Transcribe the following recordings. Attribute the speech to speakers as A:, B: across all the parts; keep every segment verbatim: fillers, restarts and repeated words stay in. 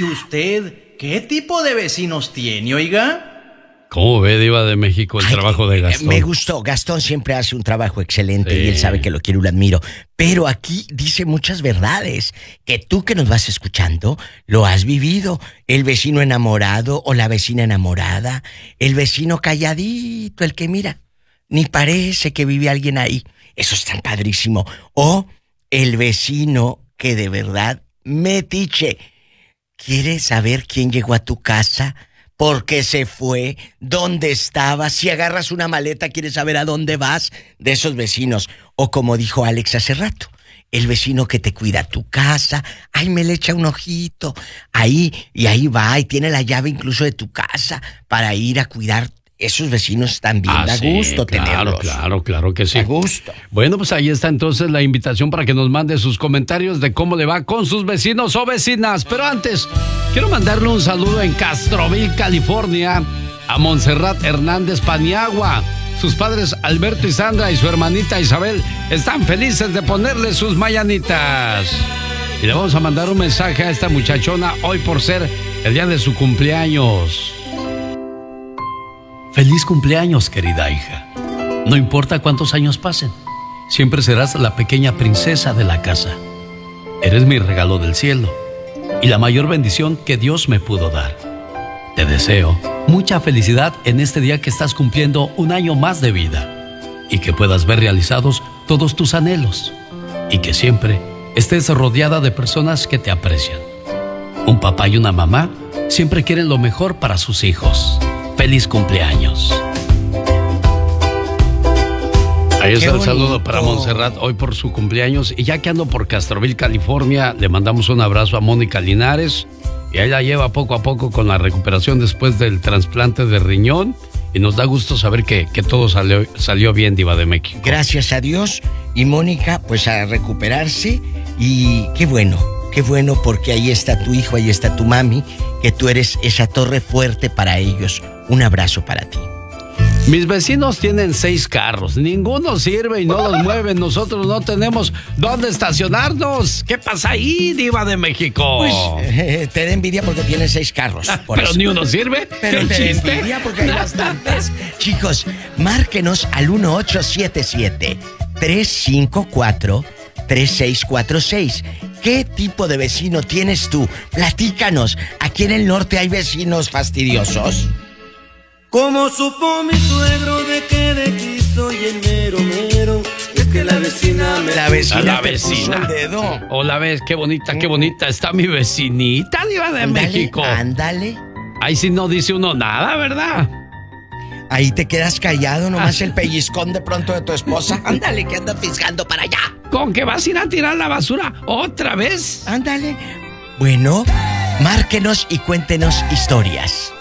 A: ¿Y usted qué tipo de vecinos tiene, oiga?
B: ¿Cómo ve, Diva de México, el Ay, trabajo de Gastón?
C: Me gustó. Gastón siempre hace un trabajo excelente sí. Y él sabe que lo quiero y lo admiro. Pero aquí dice muchas verdades que tú que nos vas escuchando lo has vivido. El vecino enamorado o la vecina enamorada. El vecino calladito, el que mira, ni parece que vive alguien ahí. Eso es tan padrísimo. O el vecino que de verdad metiche. ¿Quieres saber quién llegó a tu casa? ¿Por qué se fue? ¿Dónde estaba? Si agarras una maleta, ¿quieres saber a dónde vas? De esos vecinos. O como dijo Alex hace rato, el vecino que te cuida tu casa. Ay, me le echa un ojito. Ahí, y ahí va, y tiene la llave incluso de tu casa para ir a cuidar. Esos vecinos también, ah, da sí, gusto
B: claro,
C: tenerlos.
B: Claro, claro que sí.
C: Da gusto.
B: Bueno, pues ahí está entonces la invitación para que nos mande sus comentarios de cómo le va con sus vecinos o vecinas. Pero antes, quiero mandarle un saludo en Castroville, California, a Montserrat Hernández Paniagua. Sus padres Alberto y Sandra y su hermanita Isabel están felices de ponerle sus mañanitas. Y le vamos a mandar un mensaje a esta muchachona hoy por ser el día de su cumpleaños. Feliz cumpleaños, querida hija. No importa cuántos años pasen, siempre serás la pequeña princesa de la casa. Eres mi regalo del cielo y la mayor bendición que Dios me pudo dar. Te deseo mucha felicidad en este día que estás cumpliendo un año más de vida y que puedas ver realizados todos tus anhelos y que siempre estés rodeada de personas que te aprecian. Un papá y una mamá siempre quieren lo mejor para sus hijos. ¡Feliz cumpleaños! Ahí está el saludo para Montserrat hoy por su cumpleaños. Y ya que ando por Castroville, California, le mandamos un abrazo a Mónica Linares. Y ella lleva poco a poco con la recuperación después del trasplante de riñón. Y nos da gusto saber que, que todo salió, salió bien, Diva de México.
C: Gracias a Dios. Y Mónica, pues a recuperarse. Y qué bueno. Qué bueno, porque ahí está tu hijo, ahí está tu mami, que tú eres esa torre fuerte para ellos. Un abrazo para ti.
B: Mis vecinos tienen seis carros, ninguno sirve y no los mueven. Nosotros no tenemos dónde estacionarnos. ¿Qué pasa ahí, Diva de México?
C: Pues eh, te da envidia porque tienes seis carros. Por
B: Pero
C: eso.
B: Ni uno sirve.
C: Pero te
B: chiste?
C: da envidia porque hay bastantes. Chicos, márquenos al uno ocho siete siete, tres cinco cuatro, tres seis cuatro seis. ¿Qué tipo de vecino tienes tú? Platícanos. ¿Aquí en el norte hay vecinos fastidiosos?
D: Como supo mi suegro de que de aquí soy el mero mero, es que la vecina me...
C: La vecina,
B: la
C: te
B: vecina.
C: puso el dedo.
B: Hola, ves, qué bonita, qué bonita está mi vecinita, Diva de
C: Ándale,
B: México.
C: Ándale.
B: Ahí sí no dice uno nada, ¿verdad?
C: Ahí te quedas callado, nomás el pellizcón de pronto de tu esposa. Ándale, que anda fisgando para allá.
B: ¿Con que vas a ir a tirar la basura otra vez?
C: Ándale. Bueno, márquenos y cuéntenos historias.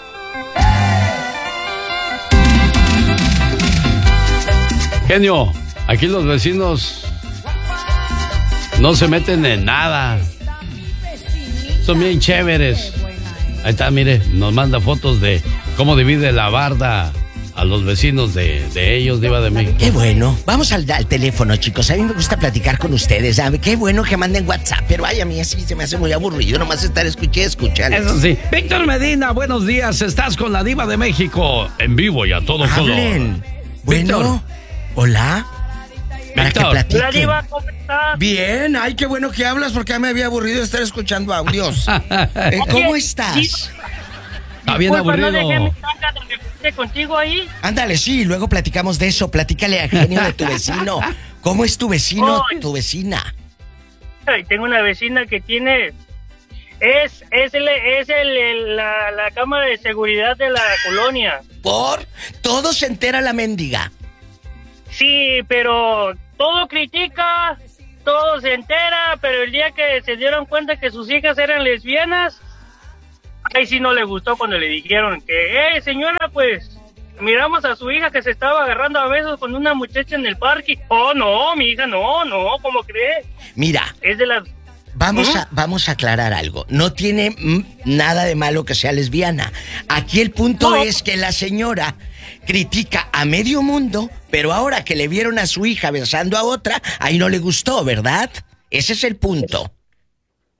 B: Genio, aquí los vecinos no se meten en nada. Son bien chéveres. Ahí está, mire, nos manda fotos de cómo divide la barda a los vecinos de, de ellos, Diva de México.
C: Qué bueno. Vamos al, al teléfono, chicos. A mí me gusta platicar con ustedes, ¿sabe? Qué bueno que manden WhatsApp, pero ay, a mí así se me hace muy aburrido nomás estar escuché, escuchando.
B: Eso sí. Víctor Medina, buenos días. Estás con la Diva de México en vivo y a todo color.
C: Hablen. Bueno,
B: Víctor.
C: Hola. Para
B: Víctor.
C: que platiquen.
E: Hola, Diva, ¿cómo estás?
C: Bien, ay, qué bueno que hablas porque ya me había aburrido de estar escuchando audios. eh, ¿Cómo
E: Oye,
C: estás?
E: sí.
B: Está bien
E: Disculpa,
B: aburrido.
E: ¿no dejé mi caja donde puse contigo ahí?
C: Ándale, sí, luego platicamos de eso. Platícale a Genio de tu vecino. ¿Cómo es tu vecino,
E: Ay.
C: tu vecina?
E: Ay, tengo una vecina que tiene... Es, es, el, es el, el- la, la cámara de seguridad de la colonia.
C: ¿Por? Todo se entera la mendiga.
E: Sí, pero todo critica, todo se entera, pero el día que se dieron cuenta que sus hijas eran lesbianas, ahí sí no le gustó cuando le dijeron que, eh, señora, pues, miramos a su hija que se estaba agarrando a besos con una muchacha en el parque. Oh, no, mi hija, no, no, ¿cómo cree?
C: Mira,
E: Es de las...
C: vamos
E: ¿Mm?
C: a, vamos a aclarar algo. No tiene mm, nada de malo que sea lesbiana. Aquí el punto
E: No.
C: es que la señora critica a medio mundo, pero ahora que le vieron a su hija besando a otra, ahí no le gustó, ¿verdad? Ese es el punto.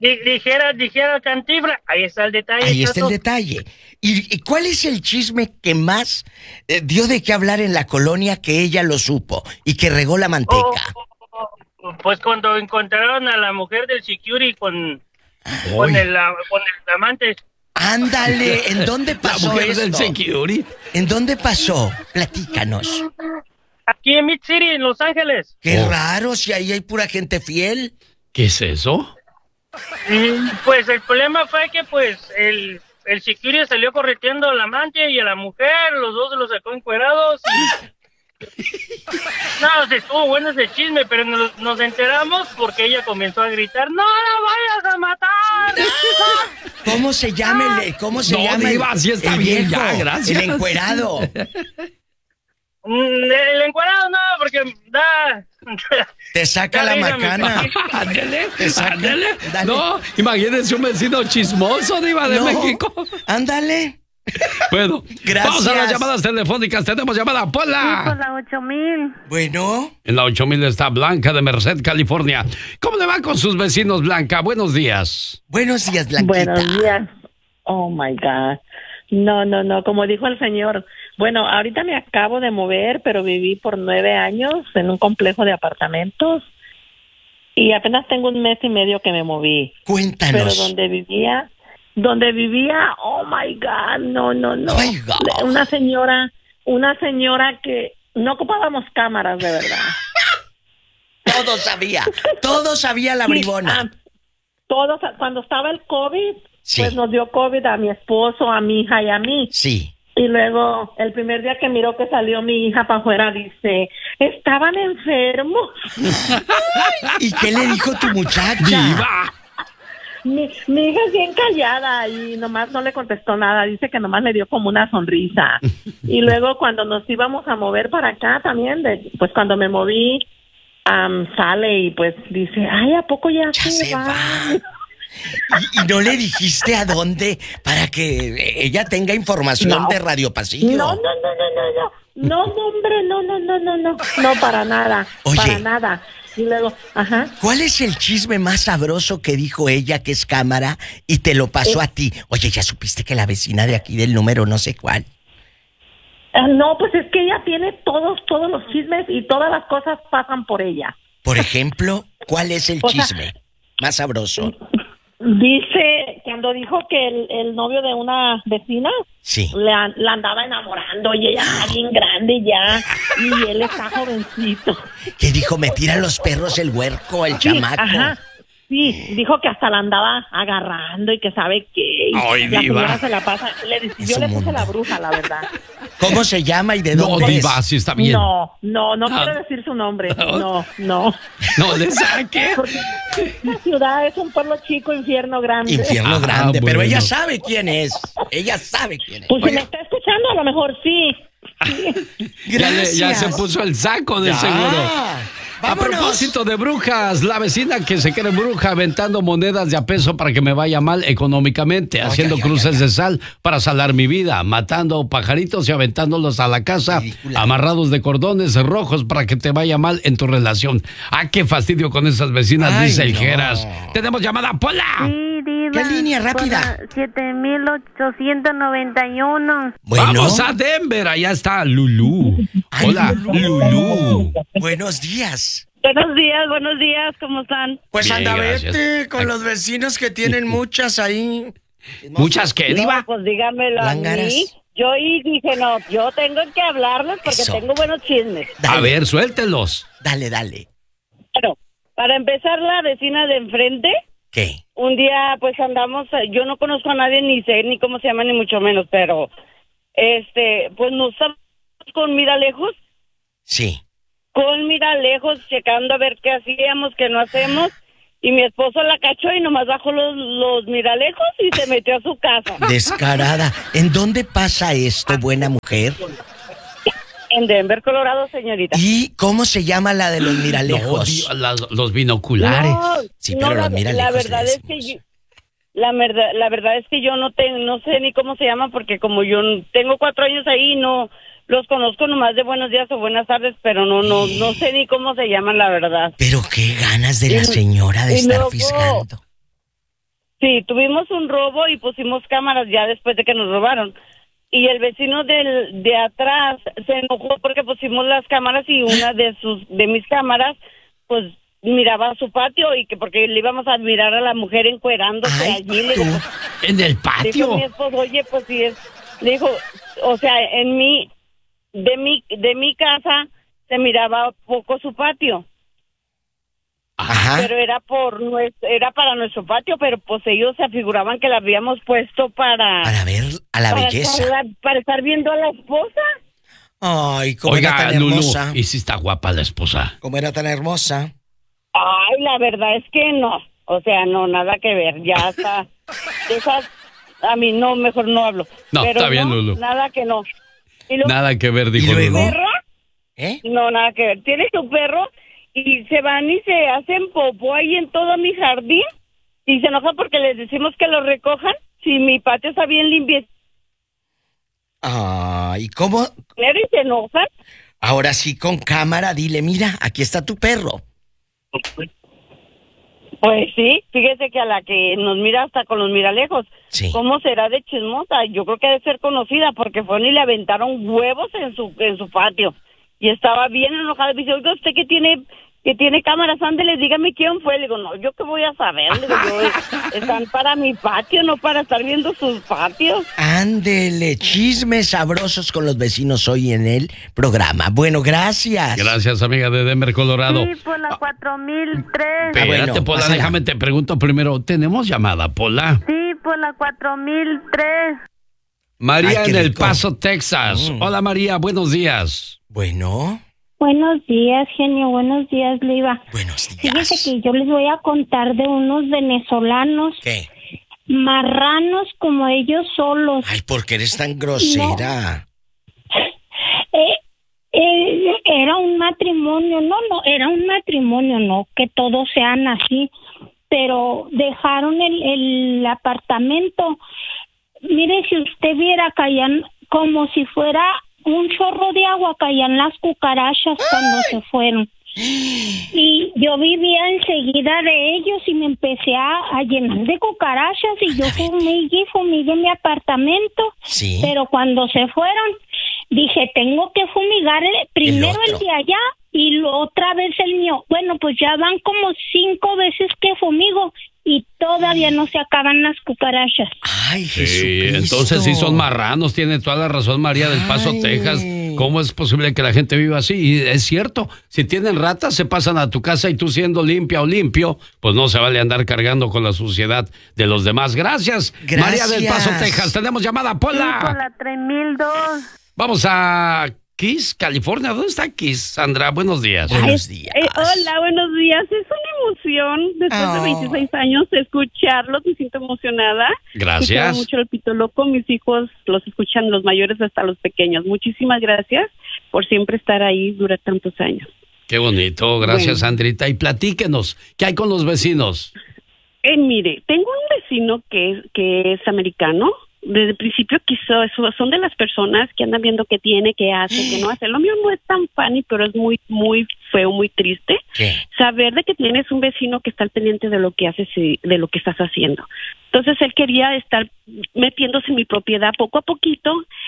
E: Di- dijera, dijera Cantinflas, ahí está el detalle.
C: Ahí está el
E: Chato.
C: detalle. ¿Y, y cuál es el chisme que más eh, dio de qué hablar en la colonia que ella lo supo y que regó la manteca?
E: Oh, oh, oh, pues cuando encontraron a la mujer del security con, con, el, la- con el amante.
C: Ándale, ¿en dónde
B: La
C: pasó
B: mujer
C: esto?
B: del security.
C: ¿En dónde pasó? Platícanos.
E: Aquí en Mid City, en Los Ángeles.
C: Qué
B: Oh.
C: raro, si ahí hay pura gente fiel.
B: ¿Qué es eso?
E: Y, pues el problema fue que pues el, el security salió correteando al amante y a la mujer, los dos se los sacó encuerados y... No, se estuvo bueno ese chisme, pero nos, nos enteramos porque ella comenzó a gritar, ¡no la vayas a matar!
C: ¿Cómo se llama el, cómo se
B: No,
C: llama el,
B: Diva, sí está
C: el
B: bien,
C: viejo,
B: ya, gracias.
C: el encuerado?
E: Mm, El encuerado no, porque da...
C: Te saca la
E: Ya, dígame,
C: macana.
B: Ándele,
C: Te saca-
B: ándele.
C: dale.
B: No, imagínense un vecino chismoso, Diva de
C: No,
B: México.
C: Ándale.
B: Bueno,
C: Gracias.
B: vamos a las llamadas telefónicas. Tenemos llamada, Pola.
F: la ocho mil.
C: Bueno,
B: En la ocho mil está Blanca de Merced, California. ¿Cómo le va con sus vecinos, Blanca? Buenos días.
C: buenos días, Blanquita.
F: Buenos días. Oh my God. No, no, no. Como dijo el señor. Bueno, ahorita me acabo de mover, pero viví por nueve años en un complejo de apartamentos y apenas tengo un mes y medio que me moví.
C: Cuéntanos.
F: Pero donde vivía, donde vivía, oh my God, no, no, no.
C: Oh my God.
F: Una señora, una señora que no ocupábamos cámaras, de verdad.
C: Todo sabía, todo sabía la
F: Sí,
C: bribona.
F: ah, todos, cuando estaba el COVID,
C: Sí.
F: pues nos dio COVID a mi esposo, a mi hija y a mí.
C: Sí.
F: Y luego, el primer día que miró que salió mi hija para afuera, dice, estaban enfermos.
C: ¿Y qué le dijo tu muchacha?
B: ¡Diva!
F: Mi, mi hija es bien callada y nomás no le contestó nada. Dice que nomás le dio como una sonrisa. Y luego cuando nos íbamos a mover para acá también, de, pues cuando me moví, am, sale y pues dice, ay, ¿a poco ya,
C: Ya
F: se,
C: se
F: va?
C: va. ¿Y, y no le dijiste a dónde para que ella tenga información
F: No.
C: de Radio Pasillo?
F: No, no, no, no, no, no. No, no, hombre, no, no, no, no, no. No, para nada.
C: Oye.
F: Para nada. Y luego, ajá.
C: ¿Cuál es el chisme más sabroso que dijo ella que es cámara y te lo pasó a ti? Oye, ¿ya supiste que la vecina de aquí del número no sé cuál?
F: Ah, no, pues es que ella tiene todos, todos los chismes y todas las cosas pasan por ella.
C: Por ejemplo, ¿cuál es el
F: O sea,
C: chisme más sabroso?
F: Dice, cuando dijo que el, el novio de una vecina
C: Sí.
F: la, la andaba enamorando y ella está bien grande ya y él está jovencito.
C: Que dijo, me tiran los perros el huerco, el
F: Sí,
C: chamaco.
F: ajá. Sí, dijo que hasta la andaba agarrando y que sabe qué. y
B: Ay,
F: la
B: diva.
F: señora se la pasa. Le,
C: Es
F: yo
C: un
F: le puse
C: mundo.
F: la bruja, la verdad.
C: ¿Cómo se llama y de
B: No,
C: dónde
B: Diva,
C: es?
B: sí está bien.
F: No, no, no
B: Ah.
F: quiero decir su nombre. No, no.
B: No le saque.
F: Porque la ciudad es un pueblo chico, infierno grande.
C: Infierno
B: Ah,
C: grande, pero
B: bueno.
C: ella sabe quién es. Ella sabe quién es.
F: Pues si
C: Oiga,
F: me está escuchando, a lo mejor sí.
B: Ya, le- ya se
C: gracias.
B: puso el saco de
C: Ya.
B: seguro. A
C: Vámonos.
B: propósito de brujas, la vecina que se cree bruja aventando monedas de a peso para que me vaya mal económicamente,
C: No,
B: haciendo
C: ya, ya,
B: cruces
C: ya, ya.
B: de sal para salar mi vida, matando pajaritos y aventándolos a la casa,
C: Ridícula.
B: amarrados de cordones rojos para que te vaya mal en tu relación. Ah, qué fastidio con esas vecinas,
C: Ay,
B: dice el
C: no.
B: Geras. Tenemos llamada, Pola.
G: Sí, diva.
C: ¿Qué línea rápida?
G: siete mil ochocientos noventa y uno.
C: Bueno,
B: Vamos a Denver, allá está Lulú.
C: Ay,
B: Hola,
C: Lulú.
B: Lulú.
C: buenos días.
F: Buenos días, buenos días, ¿cómo están?
C: Pues
B: Bien,
C: anda,
B: gracias.
C: vete con los vecinos que tienen muchas ahí.
B: ¿Muchas qué, Diva?
H: No, pues dígamelo a
C: Lángaras.
H: mí. Yo y dije, no, yo tengo que hablarles porque
C: Eso.
H: tengo buenos chismes.
C: Dale,
B: A ver, suéltelos.
C: Dale, dale.
H: Bueno, para empezar, la vecina de enfrente,
C: ¿Qué?
H: un día pues andamos, eh, yo no conozco a nadie, ni sé ni cómo se llama, ni mucho menos, pero este, pues nos estamos con mira lejos,
C: Sí.
H: con mira lejos, checando a ver qué hacíamos, qué no hacemos. Y mi esposo la cachó y nomás bajó los, los miralejos y se metió a su casa.
C: Descarada. ¿En dónde pasa esto, buena mujer?
H: En Denver, Colorado, señorita.
C: ¿Y cómo se llama la de los
B: No,
C: miralejos?
B: Diva, las- los binoculares.
H: No,
C: Sí,
H: no,
C: pero
H: la,
C: los mira
H: la
C: lejos,
H: verdad
C: le
H: es que
C: decimos.
H: yo, la verdad, la verdad es que yo no tengo, no sé ni cómo se llama porque como yo n- tengo cuatro años ahí, no los conozco nomás de buenos días o buenas tardes, pero no, no, no sé ni cómo se llaman, la verdad.
C: Pero qué ganas de la
H: Y-
C: señora de
H: y
C: estar
H: luego-
C: fisgando.
H: Sí, tuvimos un robo y pusimos cámaras ya después de que nos robaron. Y el vecino del, de atrás se enojó porque pusimos las cámaras y una de sus de mis cámaras, pues, miraba su patio y que porque le íbamos a admirar a la mujer encuerándose
C: Ay,
H: allí. Le digo, pues,
B: ¿En el
H: dijo
B: patio?
H: mi esposo, oye, pues si es, le dijo, o sea, en mi, de mi, de mi casa se miraba poco su patio.
C: Ajá.
H: Pero era por nuestro, era para nuestro patio, pero pues ellos se afiguraban que la habíamos puesto para
C: Para ver a la
H: para
C: belleza.
H: estar, para estar viendo a la esposa.
C: Ay, cómo era
B: Oiga,
C: tan
B: Lulú,
C: hermosa.
B: ¿y si está guapa la esposa?
C: Cómo era tan hermosa.
H: Ay, la verdad es que no, o sea, no, nada que ver, ya está. Esas, a mí no, mejor no hablo.
B: No,
H: pero
B: está bien,
H: no,
B: Lulú.
H: nada que no. Y luego,
B: Nada que ver,
C: ¿Y
B: dijo
C: luego?
B: Lulú.
H: perro,
C: ¿Eh?
H: no, nada que ver. Tiene su perro y se van y se hacen popó ahí en todo mi jardín y se enoja porque les decimos que lo recojan si mi patio está bien limpio.
C: Ay, ¿cómo?
H: Y se enojan.
C: Ahora sí, con cámara, dile, mira, aquí está tu perro.
H: Pues sí, fíjese que a la que nos mira hasta con los miralejos,
C: Sí.
H: ¿cómo será de chismosa? Yo creo que debe ser conocida porque fueron y le aventaron huevos en su en su patio y estaba bien enojada. Dice, oiga, usted que tiene que tiene cámaras, ándele, dígame quién fue. Le digo, no, yo qué voy a saber. Le digo, yo, están para mi patio, no para estar viendo sus patios.
C: Ándele, chismes sabrosos con los vecinos hoy en el programa. Bueno, gracias.
B: Gracias, amiga de Denver, Colorado.
G: Sí, por la cuatro mil tres.
C: Ah, bueno,
B: Espérate, Pola,
C: pásala.
B: déjame te pregunto primero. ¿Tenemos llamada, Pola?
G: Sí, por la cuatro mil tres.
B: María
C: Ay, qué
B: en El
C: rico.
B: Paso, Texas.
C: Mm.
B: Hola, María, buenos días.
C: Bueno,
I: Buenos días, genio. Buenos días, Liva.
C: buenos días.
I: Fíjese que yo les voy a contar de unos venezolanos
C: ¿Qué?
I: marranos como ellos solos.
C: Ay, ¿por qué eres tan grosera?
I: Eh, eh, era un matrimonio, no, no, era un matrimonio, no, que todos sean así, pero dejaron el, el apartamento. Mire, si usted viera, caían como si fuera un chorro de agua, caían las cucarachas cuando se fueron. Y yo vivía enseguida de ellos y me empecé a, a llenar de cucarachas y yo fumigué y fumigué mi apartamento.
C: Sí.
I: Pero cuando se fueron, dije, tengo que fumigar el- primero el,
C: otro.
I: de allá y lo, otra vez el mío. Bueno, pues ya van como cinco veces que fumigo y todavía no se acaban las cucarachas.
C: Ay,
B: Sí,
C: Jesucristo.
B: entonces sí son marranos, tiene toda la razón María del Paso,
C: Ay.
B: Texas. ¿Cómo es posible que la gente viva así? Y es cierto, si tienen ratas se pasan a tu casa y tú siendo limpia o limpio, pues no se vale andar cargando con la suciedad de los demás. Gracias, María del Paso,
C: Gracias.
B: Texas. Tenemos llamada,
G: Sí, por
B: Pola.
G: la tres mil dos.
B: Vamos a Kiss, California. ¿Dónde está Kiss, Sandra? Buenos días.
C: Buenos días.
H: Eh, hola, buenos días. Es una emoción después
C: Oh.
H: de veintiséis años escucharlos. Me siento emocionada.
B: Gracias.
H: Escuchaba mucho el Pito Loco. Mis hijos los escuchan, los mayores hasta los pequeños. Muchísimas gracias por siempre estar ahí durante tantos años.
B: Qué bonito, gracias,
H: Bueno.
B: Sandrita. Y platíquenos, ¿qué hay con los vecinos?
H: Eh, mire, tengo un vecino que es, que es americano. Desde el principio quiso, eso- son de las personas que andan viendo qué tiene, qué hace, qué no hace. Lo mío no es tan funny, pero es muy, muy feo, muy triste.
C: ¿Qué?
H: Saber de que tienes un vecino que está al pendiente de lo que haces y de lo que estás haciendo. Entonces él quería estar metiéndose en mi propiedad poco a poquito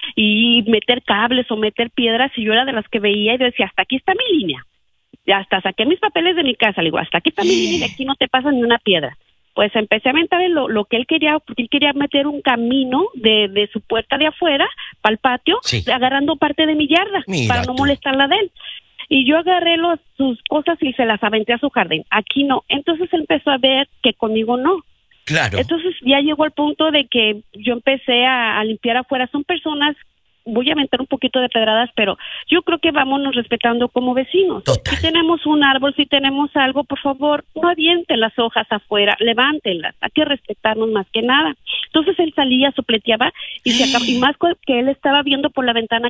H: y meter cables o meter piedras, y yo era de las que veía y decía, hasta aquí está mi línea. Y hasta saqué mis papeles de mi casa, le digo, hasta aquí está mi línea y de aquí no te pasa ni una piedra. Pues empecé a aventar lo, lo que él quería, porque él quería meter un camino de, de su puerta de afuera para el patio,
C: Sí.
H: agarrando parte de mi yarda
C: Mira
H: para no
C: tú.
H: molestarla de él. Y yo agarré los, sus cosas y se las aventé a su jardín. Aquí no. Entonces él empezó a ver que conmigo no.
C: Claro.
H: Entonces ya llegó al punto de que yo empecé a, a limpiar afuera. Son personas, voy a aventar un poquito de pedradas, pero yo creo que vámonos respetando como vecinos.
C: Total.
H: Si tenemos un árbol, si tenemos algo, por favor, no avienten las hojas afuera, levántenlas. Hay que respetarnos más que nada. Entonces él salía, sopleteaba y se acab- y más co- que él estaba viendo por la ventana